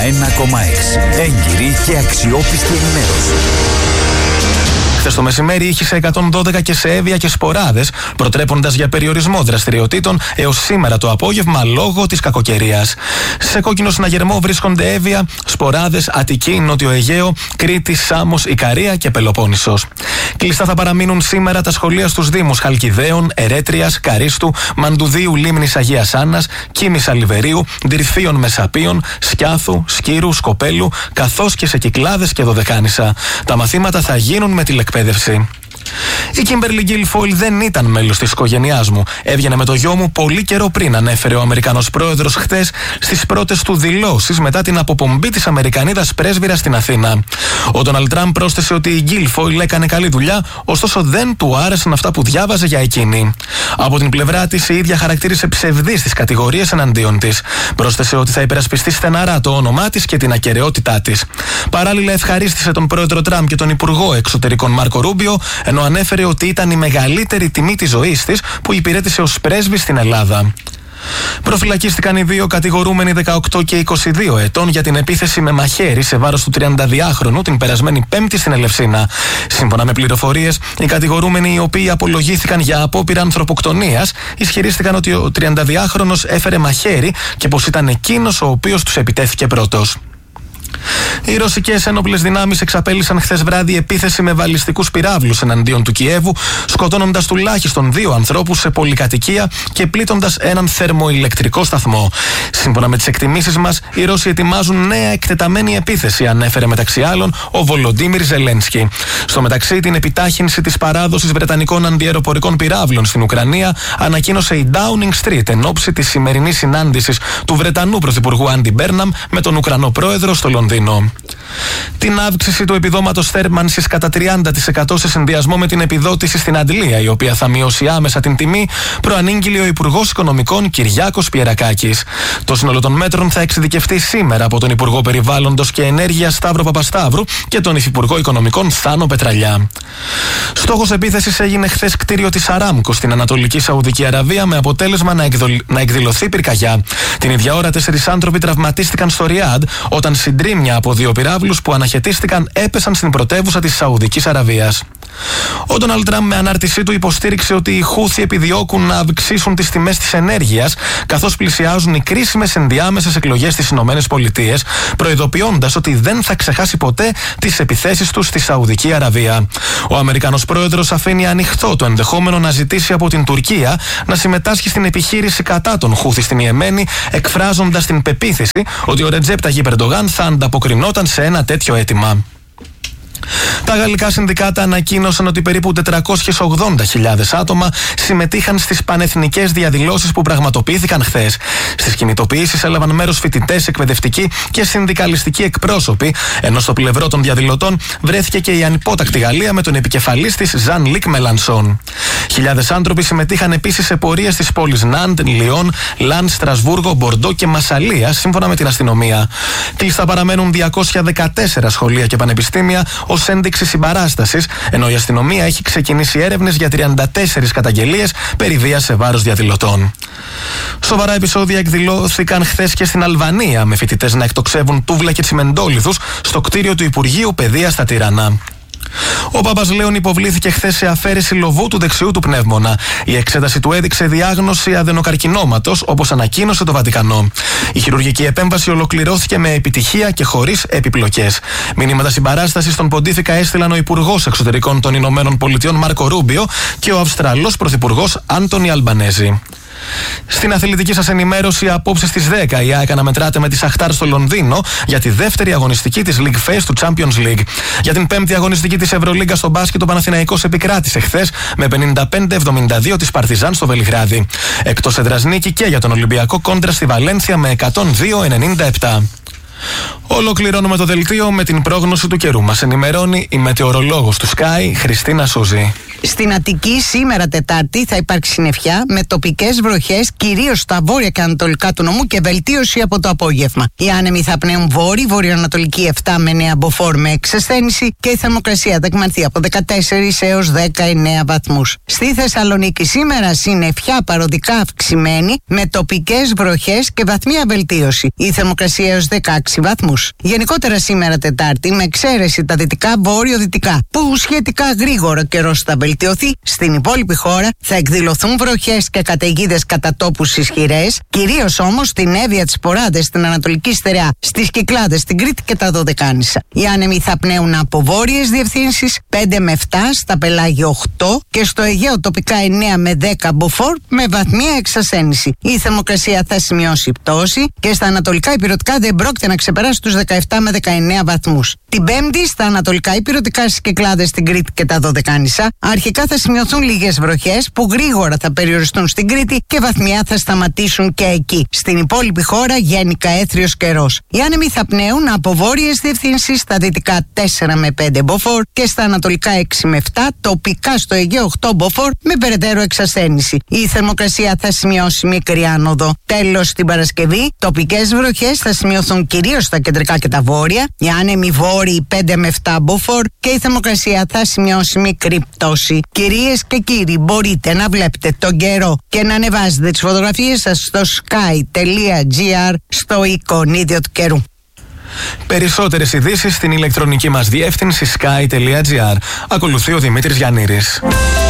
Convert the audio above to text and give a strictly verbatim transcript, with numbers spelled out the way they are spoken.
ένα κόμμα έξι. Έγκυρη και αξιόπιστη ενημέρωση. Χθες το μεσημέρι ήχησε εκατόν δώδεκα και σε Εύβοια και Σποράδες, προτρέποντας για περιορισμό δραστηριοτήτων έως σήμερα το απόγευμα λόγω της κακοκαιρίας. Σε κόκκινο συναγερμό βρίσκονται Εύβοια, Σποράδες, Αττική, Νότιο Αιγαίο, Κρήτη, Σάμος, Ικαρία και Πελοπόννησος. Κλειστά θα παραμείνουν σήμερα τα σχολεία στους Δήμους Χαλκιδαίων, Ερέτριας, Καρίστου, Μαντουδίου, Λίμνης Αγίας Άννας, Κίμης Αλιβερίου, Ντυρφίων Μεσαπίων, Σκιάθου, Σκύρου, Σκοπέλου, καθώς και σε Κυκλάδες και Δωδεκάνησα. Τα μαθήματα θα γίνουν με τηλεκπαίδευση. Η Κίμπερλι Γκίλφοιλ δεν ήταν μέλος της οικογένειάς μου. Έβγαινε με το γιο μου πολύ καιρό πριν, ανέφερε ο Αμερικανός πρόεδρος χθες στις πρώτες του δηλώσεις μετά την αποπομπή της Αμερικανίδας πρέσβυρας στην Αθήνα. Ο Ντόναλντ Τραμπ πρόσθεσε ότι η Γκίλφοιλ έκανε καλή δουλειά, ωστόσο δεν του άρεσαν αυτά που διάβαζε για εκείνη. Από την πλευρά της, η ίδια χαρακτήρισε ψευδείς τις κατηγορίες εναντίον της. Πρόσθεσε ότι θα υπερασπιστεί στεναρά το όνομά της και την ακεραιότητά της. Παράλληλα, ευχαρίστησε τον πρόεδρο Τραμπ και τον υπουργό εξωτερικών Μάρκο Ρούμπιο, ενώ ανέφερε ότι ήταν η μεγαλύτερη τιμή της ζωής της που υπηρέτησε ως πρέσβης στην Ελλάδα. Προφυλακίστηκαν οι δύο κατηγορούμενοι δεκαοκτώ και είκοσι δύο ετών για την επίθεση με μαχαίρι σε βάρος του τριανταδυάχρονου την περασμένη Πέμπτη στην Ελευσίνα. Σύμφωνα με πληροφορίες, οι κατηγορούμενοι, οι οποίοι απολογήθηκαν για απόπειρα ανθρωποκτονίας, ισχυρίστηκαν ότι ο τριανταδυάχρονος έφερε μαχαίρι και πως ήταν εκείνος ο οποίος τους επιτέθηκε πρώτος. Οι ρωσικές ένοπλες δυνάμεις εξαπέλυσαν χθες βράδυ επίθεση με βαλιστικούς πυράβλους εναντίον του Κιέβου, σκοτώνοντας τουλάχιστον δύο ανθρώπους σε πολυκατοικία και πλήττοντας έναν θερμοηλεκτρικό σταθμό. Σύμφωνα με τις εκτιμήσεις μας, οι Ρώσοι ετοιμάζουν νέα εκτεταμένη επίθεση, ανέφερε μεταξύ άλλων ο Βολοντίμιρ Ζελένσκι. Στο μεταξύ, την επιτάχυνση της παράδοσης βρετανικών αντιαεροπορικών πυράβλων στην Ουκρανία ανακοίνωσε η Downing Street εν ώψη της σημερινής συνάντησης του Βρετανού Πρωθυπουργού Άντι Μπέρναμ με τον Ουκρανό πρόεδρο στο Λονδίνο. Την αύξηση του επιδόματος θέρμανσης κατά τριάντα τοις εκατό σε συνδυασμό με την επιδότηση στην Αντλία, η οποία θα μειώσει άμεσα την τιμή, προανήγγειλε ο Υπουργός Οικονομικών Κυριάκος Πιερακάκης. Το σύνολο των μέτρων θα εξειδικευτεί σήμερα από τον Υπουργό Περιβάλλοντος και Ενέργειας Σταύρο Παπασταύρου και τον Υφυπουργό Οικονομικών Θάνο Πετραλιά. Στόχος επίθεσης έγινε χθες κτίριο της Αράμκο στην Ανατολική Σαουδική Αραβία, με αποτέλεσμα να, εκδο... να εκδηλωθεί πυρκαγιά. Την ίδια ώρα, τέσσερις άνθρωποι τραυματίστηκαν στο Ριάντ όταν συντρίμμια από δύο πυράβλους που αναχαιτίστηκαν έπεσαν στην πρωτεύουσα της Σαουδικής Αραβίας. Ο Ντόναλντ Τραμπ με ανάρτησή του υποστήριξε ότι οι Χούθι επιδιώκουν να αυξήσουν τις τιμές της ενέργειας καθώς πλησιάζουν οι κρίσιμες ενδιάμεσες εκλογές στις ΗΠΑ, προειδοποιώντας ότι δεν θα ξεχάσει ποτέ τις επιθέσεις του στη Σαουδική Αραβία. Ο Αμερικανός πρόεδρος αφήνει ανοιχτό το ενδεχόμενο να ζητήσει από την Τουρκία να συμμετάσχει στην επιχείρηση κατά των Χούθι στην Ιεμένη, εκφράζοντας την πεποίθηση ότι ο Ρετζέπ Ταγιπ Ερντογάν θα ανταποκρινόταν σε ένα τέτοιο αίτημα. Τα γαλλικά συνδικάτα ανακοίνωσαν ότι περίπου τετρακόσιες ογδόντα χιλιάδες άτομα συμμετείχαν στις πανεθνικές διαδηλώσεις που πραγματοποιήθηκαν χθες. Στις κινητοποιήσεις έλαβαν μέρος φοιτητές, εκπαιδευτικοί και συνδικαλιστικοί εκπρόσωποι, ενώ στο πλευρό των διαδηλωτών βρέθηκε και η ανυπότακτη Γαλλία με τον επικεφαλής της Ζαν Λικ Μελανσόν. Χιλιάδες άνθρωποι συμμετείχαν επίσης σε πορείες στις πόλεις Ναντ, Λιόν, Λαν, Στρασβούργο, Μπορντό και Μασσαλία, σύμφωνα με την αστυνομία. Κλειστά παραμένουν διακόσια δεκατέσσερα σχολεία και πανεπιστήμια ως ένδειξη συμπαράστασης, ενώ η αστυνομία έχει ξεκινήσει έρευνες για τριάντα τέσσερις καταγγελίες περί βίας σε βάρος διαδηλωτών. Σοβαρά επεισόδια εκδηλώθηκαν χθες και στην Αλβανία, με φοιτητές να εκτοξεύουν τούβλα και τσιμεντόλιθους στο κτίριο του Υπουργείου Παιδείας στα Τύρανα. Ο Πάπας Λέων υποβλήθηκε χθες σε αφαίρεση λοβού του δεξιού του πνεύμονα. Η εξέταση του έδειξε διάγνωση αδενοκαρκινώματος, όπως ανακοίνωσε το Βατικανό. Η χειρουργική επέμβαση ολοκληρώθηκε με επιτυχία και χωρίς επιπλοκές. Μηνύματα συμπαράστασης στον Ποντίφικα έστειλαν ο Υπουργός Εξωτερικών των Ηνωμένων Πολιτειών Μάρκο Ρούμπιο και ο Αυστραλός Πρωθυπουργός Άντονι Αλμπανέζη. Στην αθλητική σας ενημέρωση, απόψε στις δέκα η ΑΕΚ αναμετράται με τη Σαχτάρ στο Λονδίνο για τη δεύτερη αγωνιστική της League Phase του Champions League. Για την πέμπτη αγωνιστική της Ευρωλίγκα στο μπάσκετ, ο Παναθηναϊκός επικράτησε χθες με πενήντα πέντε εβδομήντα δύο της Παρτιζάν στο Βελιγράδι. Εκτός έδρας νίκη και για τον Ολυμπιακό κόντρα στη Βαλένθια με εκατόν δύο ενενήντα επτά. Ολοκληρώνουμε το δελτίο με την πρόγνωση του καιρού. Μας ενημερώνει η μετεωρολόγος του Sky, Χριστίνα Σούζη. Στην Αττική σήμερα Τετάρτη θα υπάρξει συννεφιά με τοπικές βροχές κυρίως στα βόρεια και ανατολικά του νομού και βελτίωση από το απόγευμα. Οι άνεμοι θα πνέουν βόρειο, βορειοανατολική επτά με εννέα μποφόρ με εξασθένηση και η θερμοκρασία θα εκμανθεί από δεκατέσσερις έως δεκαεννέα βαθμούς. Στη Θεσσαλονίκη σήμερα συννεφιά παροδικά αυξημένη με τοπικές βροχές και βαθμία βελτίωση. Η θερμοκρασία έως δεκαέξι βαθμούς. Γενικότερα σήμερα Τετάρτη με εξαίρεση τα δυτικά βόρειο-δυτικά που σχετικά γρήγορα καιρός θα βελτιωθεί, στην υπόλοιπη χώρα θα εκδηλωθούν βροχές και καταιγίδες κατά τόπους ισχυρές, κυρίως όμως στην Εύβοια, τις Ποράδες, στην Ανατολική Στερεά, στις Κυκλάδες, στην Κρήτη και τα Δωδεκάνησα. Οι άνεμοι θα πνέουν από βόρειες διευθύνσεις πέντε με επτά, στα πελάγια οκτώ και στο Αιγαίο τοπικά εννέα με δέκα μποφόρ με βαθμία εξασθένηση. Η θερμοκρασία θα σημειώσει πτώση και στα ανατολικά υπηρετικά δεν πρόκειται να ξεπεράσει τους δεκαεπτά με δεκαεννέα βαθμούς. Την Πέμπτη στα ανατολικά υπηρετικά, στις Κυκλάδες, στην Κρήτη και τα Δωδεκάνησα αρχικά θα σημειωθούν λίγες βροχές που γρήγορα θα περιοριστούν στην Κρήτη και βαθμιά θα σταματήσουν και εκεί. Στην υπόλοιπη χώρα γενικά έθριος καιρός. Οι άνεμοι θα πνέουν από βόρειες διευθύνσεις στα δυτικά τέσσερα με πέντε μποφόρ και στα ανατολικά έξι με επτά, τοπικά στο Αιγαίο οκτώ μποφόρ με περαιτέρω εξασθένηση. Η θερμοκρασία θα σημειώσει μικρή άνοδο. Τέλος, την Παρασκευή, τοπικές βροχές θα σημειωθούν κυρίως στα κεντρικά και τα βόρεια. Οι άνεμοι βόρειοι πέντε με επτά μποφόρ και η θερμοκρασία θα σημειώσει μικρή πτώση. Κυρίες και κύριοι, μπορείτε να βλέπετε τον καιρό και να ανεβάζετε τις φωτογραφίες σας στο sky.gr στο εικονίδιο του καιρού. Περισσότερες ειδήσεις στην ηλεκτρονική μας διεύθυνση sky.gr. Ακολουθεί ο Δημήτρης Γιαννήρης.